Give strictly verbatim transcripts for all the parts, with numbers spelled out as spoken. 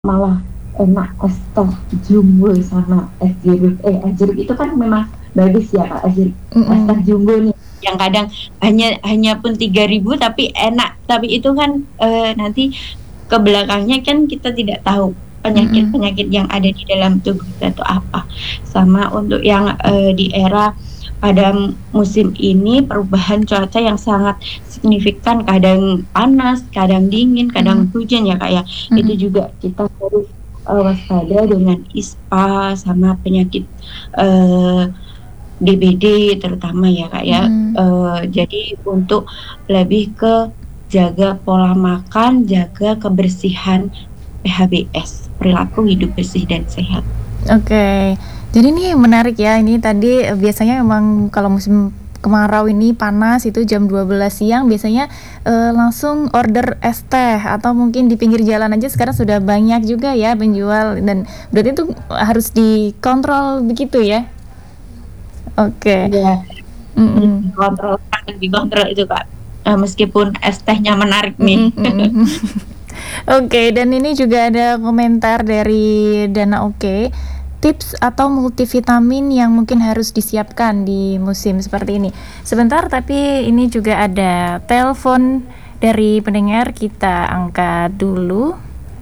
Malah enak es teh jumbo sama es jeruk, eh es jeruk itu kan memang bagus ya Kak, es jeruk, es teh Mhm. jumbo nih yang kadang hanya hanya pun tiga ribu tapi enak, tapi itu kan, eee, nanti ke belakangnya kan kita tidak tahu Mhm. penyakit-penyakit yang ada di dalam tubuh kita itu apa. Sama untuk yang, eee, di era pada musim ini perubahan cuaca yang sangat signifikan, kadang panas, kadang dingin, Mhm. kadang hujan ya Kak ya, itu Mhm. juga kita harus, eee, waspada dengan ispa sama penyakit, eee, DBD terutama ya Kak ya, Mhm. eee, jadi untuk lebih ke jaga pola makan, jaga kebersihan P-H-B-S, perilaku hidup bersih dan sehat. Oke, jadi ini menarik ya, ini tadi, eee, biasanya memang kalau musim kemarau ini panas itu jam dua belas siang biasanya, eee, langsung order es teh atau mungkin di pinggir jalan aja sekarang sudah banyak juga ya penjual dan berarti itu harus dikontrol begitu ya? Oke, Iya, harus mhm. dikontrol sangat dikontrol itu Kak, eee, meskipun es tehnya menarik nih. Mhm mhm. Oke, dan ini juga ada komentar dari Dana Oke, tips atau multivitamin yang mungkin harus disiapkan di musim seperti ini. Sebentar, tapi ini juga ada telepon dari pendengar, kita angkat dulu.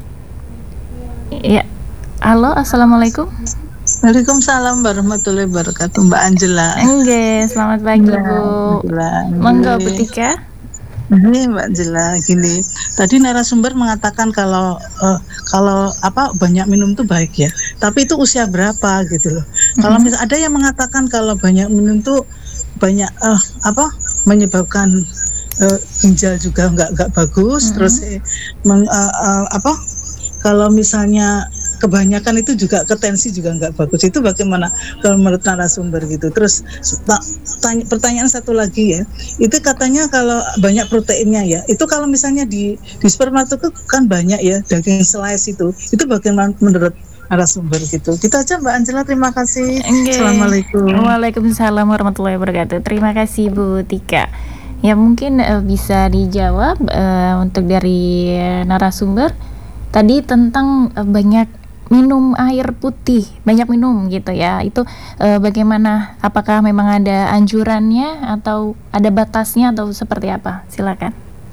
Iya, halo, assalamualaikum. Waalaikumsalam warahmatullahi wabarakatuh, Mbak Anjela. Enggih, selamat pagi Iya, Bu. Anjela, Monggo Bu nggih. Tika. Nggih, Mbak Anjela, gini, tadi narasumber mengatakan kalau, eee, kalau apa, banyak minum tuh baik ya, tapi itu usia berapa gitu loh. Kalau Mhm. misal ada yang mengatakan kalau banyak minum tuh banyak, eee, apa, menyebabkan, eee, ginjal juga nggak nggak bagus, terus, Mhm. eee, meng eee eee, apa, kalau misalnya kebanyakan itu juga ke tensi juga nggak bagus, itu bagaimana kalau menurut narasumber gitu? Terus ta tany pertanyaan satu lagi ya, itu katanya kalau banyak proteinnya ya, itu kalau misalnya di di supermarket itu kan banyak ya daging slice itu, itu bagaimana menurut narasumber gitu? Gitu aja Mbak Anjela, terima kasih. Enggih, Assalamualaikum. waalaikumsalam warahmatullahi wabarakatuh. Terima kasih Bu Tika. Ya mungkin, eee, bisa dijawab, eee, untuk dari narasumber, tadi tentang, eee, banyak minum air putih, banyak minum gitu ya, itu, eee, bagaimana? Apakah memang ada anjurannya atau ada batasnya atau seperti apa? Silakan.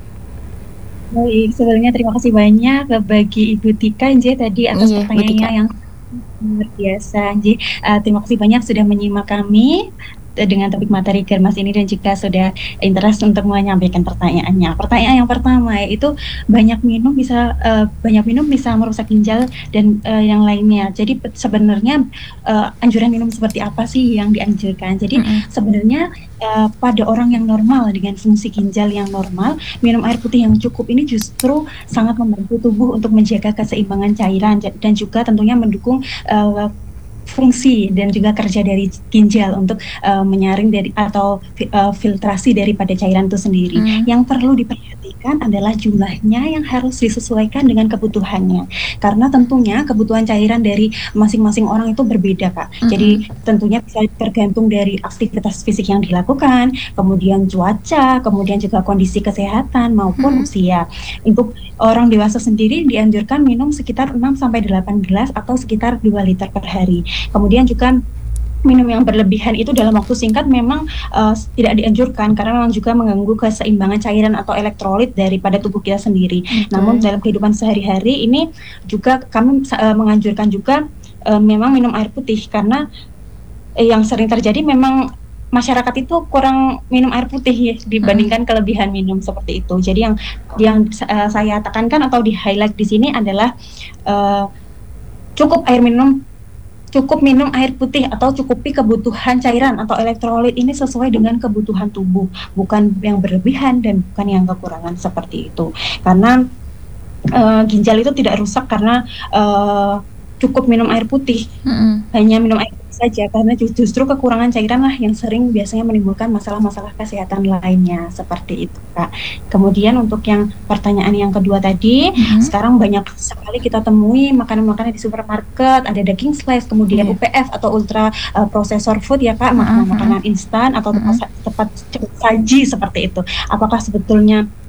Baik, sebelumnya terima kasih banyak, eee, bagi Ibu Tika nggih tadi atas Iya, Bu pertanyaannya Tika. yang luar biasa nggih, eee, terima kasih banyak sudah menyimak kami, eee, dengan topik materi Germas ini dan juga sudah interest untuk menyampaikan pertanyaannya. Pertanyaan yang pertama yaitu banyak minum bisa, eee, banyak minum bisa merusak ginjal dan, eee, yang lainnya. Jadi pet sebenarnya, eee, anjuran minum seperti apa sih yang dianjurkan? Jadi Mhm. sebenarnya, eee, pada orang yang normal dengan fungsi ginjal yang normal, minum air putih yang cukup ini justru sangat membantu tubuh untuk menjaga keseimbangan cairan ja dan juga tentunya mendukung, eee, fungsi dan juga kerja dari ginjal untuk, eee, menyaring dari atau fi eee, filtrasi daripada cairan itu sendiri. Mmm. Yang perlu diperhatikan adalah jumlahnya yang harus disesuaikan dengan kebutuhannya. Karena tentunya kebutuhan cairan dari masing-masing orang itu berbeda Kak. Mhm. Jadi tentunya bisa tergantung dari aktivitas fisik yang dilakukan, kemudian cuaca, kemudian juga kondisi kesehatan maupun Mhm. usia. Untuk orang dewasa sendiri dianjurkan minum sekitar enam sampai delapan gelas atau sekitar dua liter per hari. Kemudian juga minum yang berlebihan itu dalam waktu singkat memang, eee, s tidak dianjurkan karena memang juga mengganggu keseimbangan cairan atau elektrolit daripada tubuh kita sendiri. Namun Oke. dalam kehidupan sehari-hari ini juga kami sa eee, menganjurkan juga, eee, memang minum air putih karena, eee, yang sering terjadi memang masyarakat itu kurang minum air putih ya Mhm. dibandingkan kelebihan minum, seperti itu. Jadi yang yang sa eee, saya tekankan atau di-highlight di sini adalah, eee, cukup air minum cukup minum air putih atau cukupi kebutuhan cairan atau elektrolit ini sesuai dengan kebutuhan tubuh, bukan yang berlebihan dan bukan yang kekurangan, seperti itu. Karena, eee, ginjal itu tidak rusak karena, eee, cukup minum air putih, Mhm. hanya minum air putih saja karena ju justru kekurangan cairanlah yang sering biasanya menimbulkan masalah-masalah kesehatan lainnya, seperti itu Kak. Kemudian untuk yang pertanyaan yang kedua tadi, Mhm. sekarang banyak sekali kita temui makanan-makanan di supermarket, ada daging slice, kemudian Iya. U-P-F atau ultra, eee, processor food ya Kak, Mhm mhm. makanan-makanan instan atau tepat Mhm. sa cepat cepat saji seperti itu. Apakah sebetulnya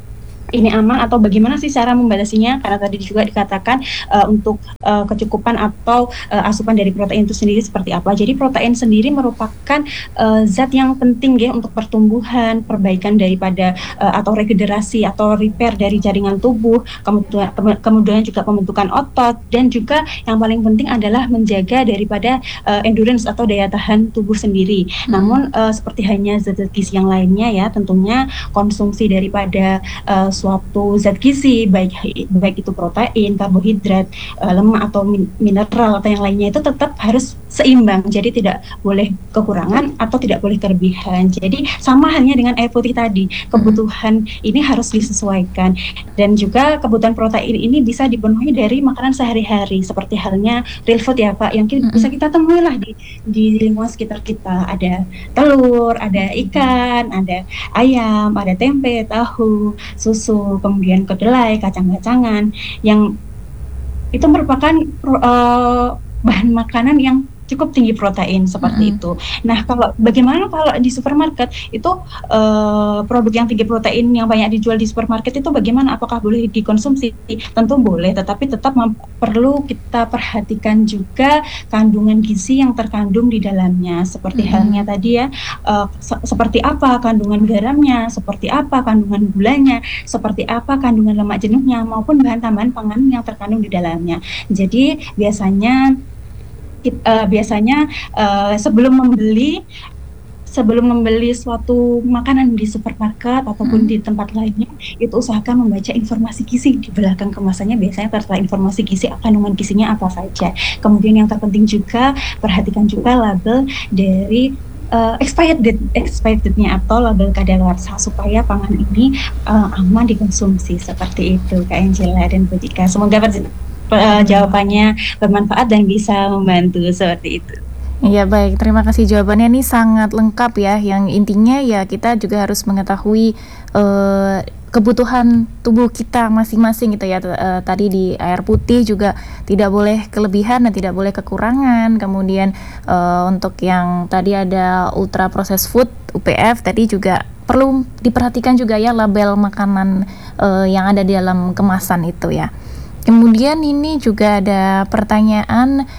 ini aman atau bagaimana sih cara membatasinya? Karena tadi juga dikatakan uh, untuk uh, kecukupan atau uh, asupan dari protein itu sendiri seperti apa. Jadi protein sendiri merupakan uh, zat yang penting ya untuk pertumbuhan, perbaikan daripada uh, atau regenerasi atau repair dari jaringan tubuh, kemudian kemudian juga pembentukan otot, dan juga yang paling penting adalah menjaga daripada uh, endurance atau daya tahan tubuh sendiri. Hmm. Namun uh, seperti hanya zat-zat gizi yang lainnya ya, tentunya konsumsi daripada uh, suatu zat gizi, baik baik itu protein, karbohidrat, uh, lemak atau min mineral atau yang lainnya itu tetap harus seimbang. Jadi tidak boleh kekurangan atau tidak boleh kelebihan. Jadi sama halnya dengan air putih tadi, kebutuhan ini harus disesuaikan, dan juga kebutuhan protein ini bisa dipenuhi dari makanan sehari-hari seperti halnya real food ya Pak, yang kita, bisa kita temui lah di di lingkungan sekitar kita. Ada telur, ada ikan, ada ayam, ada tempe, tahu, susu, kemudian kedelai, kacang-kacangan, yang itu merupakan uh, bahan makanan yang cukup tinggi protein seperti mm-hmm. itu. Nah, kalau bagaimana kalau di supermarket itu uh, produk yang tinggi protein yang banyak dijual di supermarket itu bagaimana? Apakah boleh dikonsumsi? Tentu boleh, tetapi tetap perlu kita perhatikan juga kandungan gizi yang terkandung di dalamnya. Seperti mm-hmm. halnya tadi ya, uh, se seperti apa kandungan garamnya, seperti apa kandungan gulanya, seperti apa kandungan lemak jenuhnya, maupun bahan tambahan pangan yang terkandung di dalamnya. Jadi biasanya Uh, biasanya uh, sebelum membeli sebelum membeli suatu makanan di supermarket ataupun hmm. di tempat lainnya, itu usahakan membaca informasi gizi di belakang kemasannya. Biasanya tertera informasi gizi, kandungan gizinya apa saja. Kemudian yang terpenting juga perhatikan juga label dari uh, expired date expired date-nya atau label kadaluarsa supaya pangan ini uh, aman dikonsumsi. Seperti itu Kak Angela dan Bu Tika. Semoga Uh, jawabannya bermanfaat dan bisa membantu seperti itu. Iya baik, terima kasih jawabannya ini sangat lengkap ya. Yang intinya ya kita juga harus mengetahui uh, kebutuhan tubuh kita masing-masing gitu ya. Uh, tadi di air putih juga tidak boleh kelebihan dan tidak boleh kekurangan. Kemudian uh, untuk yang tadi ada ultra processed food U P F tadi juga perlu diperhatikan juga ya label makanan uh, yang ada di dalam kemasan itu ya. Kemudian ini juga ada pertanyaan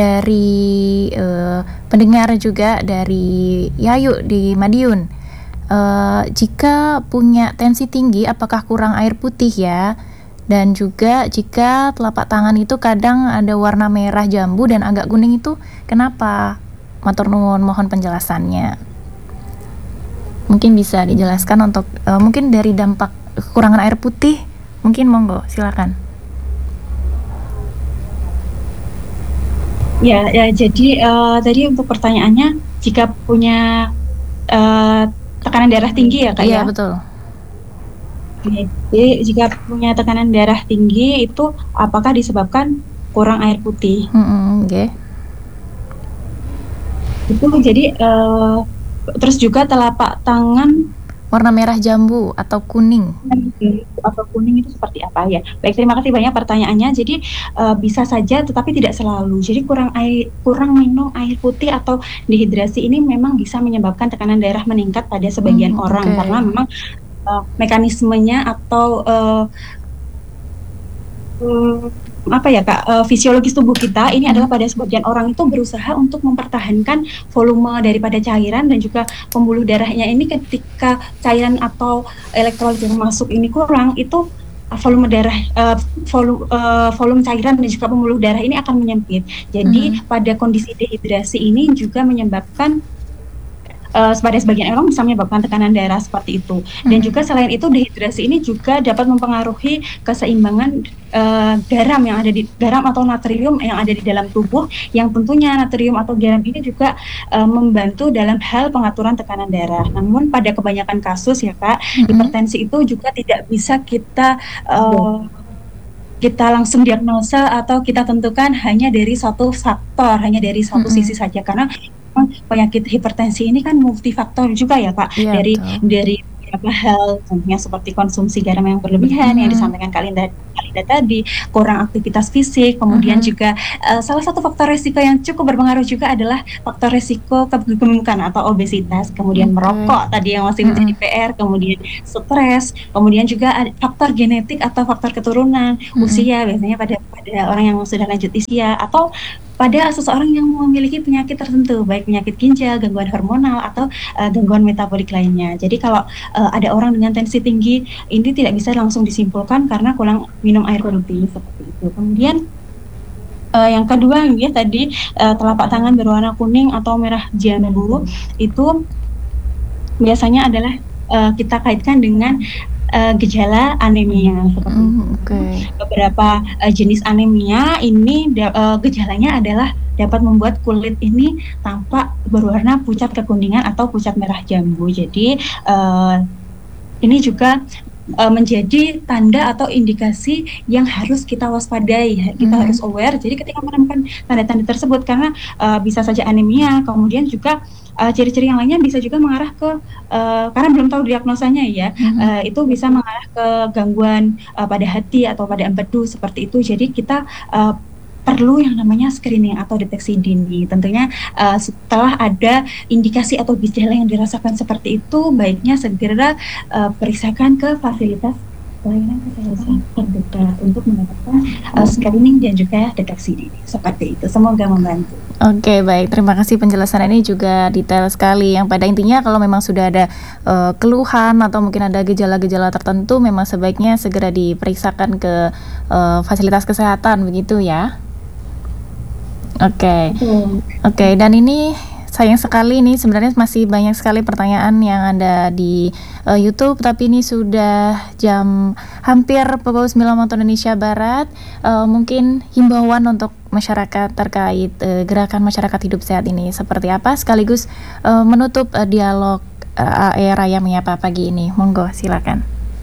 dari uh, pendengar juga dari Yayu di Madiun. Uh, jika punya tensi tinggi, apakah kurang air putih ya? Dan juga jika telapak tangan itu kadang ada warna merah jambu dan agak kuning itu kenapa? Matur nuwun, mohon penjelasannya. Mungkin bisa dijelaskan untuk uh, mungkin dari dampak kekurangan air putih. Mungkin monggo, silakan. Ya, ya jadi uh, tadi untuk pertanyaannya, jika punya uh, tekanan darah tinggi ya Kak iya, ya? Betul. Oke. Jadi jika punya tekanan darah tinggi itu apakah disebabkan kurang air putih? Mm-hmm, Oke. Okay. Itu jadi uh, terus juga telapak tangan warna merah jambu atau kuning atau kuning itu seperti apa ya? Baik, terima kasih banyak pertanyaannya. Jadi uh, bisa saja tetapi tidak selalu. Jadi kurang air, kurang minum air putih atau dehidrasi ini memang bisa menyebabkan tekanan darah meningkat pada sebagian hmm, orang okay. karena memang uh, mekanismenya atau uh, um, apa ya Kak, uh, fisiologis tubuh kita ini hmm. adalah pada sebagian orang itu berusaha untuk mempertahankan volume daripada cairan dan juga pembuluh darahnya ini. Ketika cairan atau elektrolit yang masuk ini kurang, itu uh, volume darah uh, volume, uh, volume cairan dan juga pembuluh darah ini akan menyempit. Jadi hmm. pada kondisi dehidrasi ini juga menyebabkan Uh, pada sebagian orang bisa menyebabkan tekanan darah seperti itu. Dan hmm. juga selain itu dehidrasi ini juga dapat mempengaruhi keseimbangan uh, garam yang ada di garam atau natrium yang ada di dalam tubuh, yang tentunya natrium atau garam ini juga uh, membantu dalam hal pengaturan tekanan darah. Namun pada kebanyakan kasus ya Kak, hmm. hipertensi itu juga tidak bisa kita uh, kita langsung diagnosa atau kita tentukan hanya dari satu faktor, hanya dari satu hmm. sisi saja, karena penyakit hipertensi ini kan multifaktor juga ya Pak, ya, dari betul. dari beberapa hal, contohnya seperti konsumsi garam yang berlebihan yang Mhm. disampaikan Kak Linda Kak Linda tadi, kurang aktivitas fisik, kemudian Mhm. juga, eee, salah satu faktor resiko yang cukup berpengaruh juga adalah faktor resiko kegemukan atau obesitas, kemudian Oke. merokok tadi yang masih menjadi Mhm. P R, kemudian stres, kemudian juga ad faktor genetik atau faktor keturunan, Mhm. usia biasanya pada pada orang yang sudah lanjut usia, atau pada seseorang yang memiliki penyakit tertentu, baik penyakit ginjal, gangguan hormonal, atau, eee, gangguan metabolik lainnya. Jadi kalau, eee, ada orang dengan tensi tinggi, ini tidak bisa langsung disimpulkan karena kurang minum air putih, seperti itu. Kemudian, eee, yang kedua ya tadi, eee, telapak tangan berwarna kuning atau merah jambu, itu biasanya adalah, eee, kita kaitkan dengan, eee, gejala anemia, seperti itu. Mmm, Karena oke. beberapa, eee, jenis anemia ini da eee, gejalanya adalah dapat membuat kulit ini tampak berwarna pucat kekuningan atau pucat merah jambu. Jadi, eee, ini juga, eee, menjadi tanda atau indikasi yang harus kita waspadai, ha kita harus Mhm. aware, jadi ketika menemukan tanda-tanda tersebut karena, eee, bisa saja anemia, kemudian juga, eee, ciri-ciri yang lainnya bisa juga mengarah ke, eee, karena belum tahu diagnosanya ya, Mhm. eee, itu bisa mengarah ke gangguan, eee, pada hati atau pada empedu, seperti itu. Jadi kita, eee, perlu yang namanya screening atau deteksi dini. Tentunya, eee, setelah ada indikasi atau gejala yang dirasakan seperti itu, baiknya segera, eee, periksakan ke fasilitas pelayanan kesehatan terdekat untuk mendapatkan, eee, screening dan juga deteksi dini, seperti itu. Semoga membantu. Oke, baik. Terima kasih penjelasan ini juga detail sekali, yang pada intinya kalau memang sudah ada, eee, keluhan atau mungkin ada gejala-gejala tertentu, memang sebaiknya segera diperiksakan ke, eee, fasilitas kesehatan, begitu ya? Oke. Betul. Oke, dan ini sayang sekali nih sebenarnya masih banyak sekali pertanyaan yang ada di, eee, YouTube, tapi ini sudah jam hampir pukul sembilan waktu Indonesia Barat. Eee, mungkin himbauan untuk masyarakat terkait, eee, gerakan masyarakat hidup sehat ini seperti apa? Sekaligus, eee, menutup, eee, dialog, eee, Raya Menyapa pagi ini. Monggo, silakan.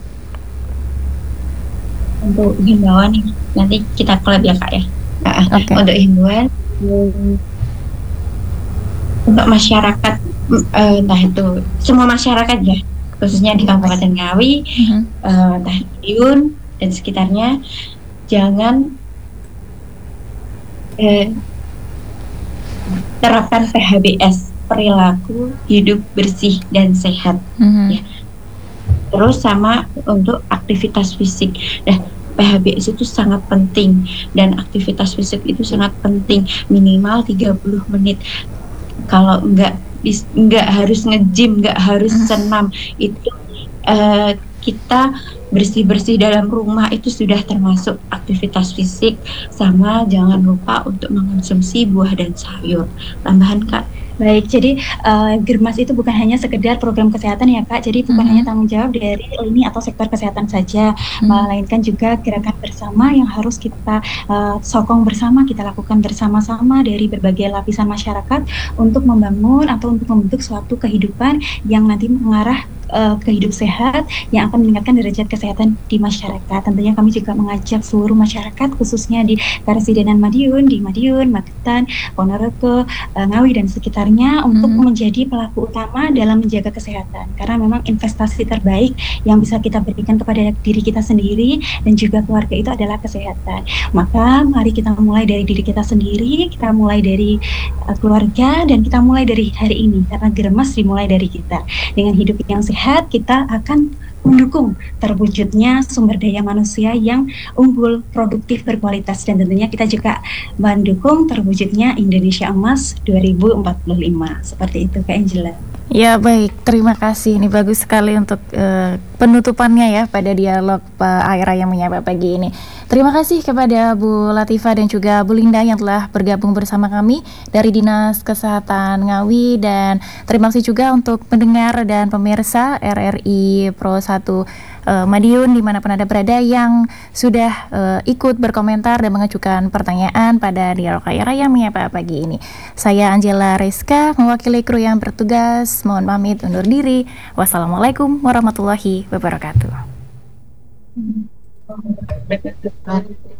Untuk himbauan nih, nanti kita collab ya, Kak, ya. Heeh, Oke. untuk himbauan, mmm untuk masyarakat, m eee, entah itu semua masyarakat ya, khususnya di Kabupaten Ngawi, Mhm. eee, entah Madiun dan sekitarnya, jangan eee terapkan P H B S, perilaku hidup bersih dan sehat, Mhm. ya. Terus sama untuk aktivitas fisik. Nah, P H B S itu sangat penting dan aktivitas fisik itu sangat penting, minimal tiga puluh menit. Kalau enggak bis enggak harus nge-gym, enggak harus Mhm. senam, itu, eee, kita bersih-bersih dalam rumah itu sudah termasuk aktivitas fisik, sama jangan lupa untuk mengonsumsi buah dan sayur. Tambahan, Kak? Baik, jadi, eee, Germas itu bukan hanya sekedar program kesehatan ya, Kak, jadi bukan hanya Mhm. tanggung jawab dari lini atau sektor kesehatan saja, Mhm. melainkan juga gerakan bersama yang harus kita, eee, sokong bersama, kita lakukan bersama-sama dari berbagai lapisan masyarakat untuk membangun atau untuk membentuk suatu kehidupan yang nanti mengarah, eee, ke hidup sehat yang akan meningkatkan derajat kesehatan di masyarakat. Tentunya kami juga mengajak seluruh masyarakat khususnya di Karesidenan Madiun, di Madiun, Magetan, Ponorogo, eee, Ngawi dan sekitarnya untuk Mhm. menjadi pelaku utama dalam menjaga kesehatan. Karena memang investasi terbaik yang bisa kita berikan kepada diri kita sendiri dan juga keluarga itu adalah kesehatan. Maka mari kita mulai dari diri kita sendiri, kita mulai dari, eee, keluarga, dan kita mulai dari hari ini, karena Germas dimulai dari kita. Dengan hidup yang sehat, kita akan mendukung terwujudnya sumber daya manusia yang unggul, produktif, berkualitas, dan tentunya kita juga mendukung terwujudnya Indonesia Emas dua ribu empat puluh lima. Seperti itu, Kak Angela. Ya, baik. Terima kasih. Ini bagus sekali untuk, eee, penutupannya ya pada dialog pa Raya Menyapa pagi ini. Terima kasih kepada Bu Latifah dan juga Bu Linda yang telah bergabung bersama kami dari Dinas Kesehatan Ngawi, dan terima kasih juga untuk pendengar dan pemirsa R R I Pro satu, eee, Madiun dimanapun Anda berada yang sudah, eee, ikut berkomentar dan mengajukan pertanyaan pada dialog Raya Menyapa pagi ini. Saya Angela Rizka mewakili kru yang bertugas, mohon pamit undur diri. Wassalamualaikum warahmatullahi wabarakatuh. Hmm.